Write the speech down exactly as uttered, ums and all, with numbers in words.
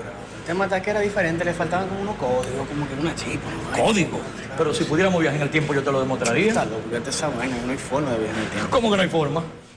El tema está que era diferente, le faltaban como unos códigos, como que una chip. ¿No? ¿Código? Pero si pudiéramos viajar en el tiempo, yo te lo demostraría. Está loco, fíjate esa vaina, no hay forma de viajar en el tiempo. ¿Cómo que no hay forma?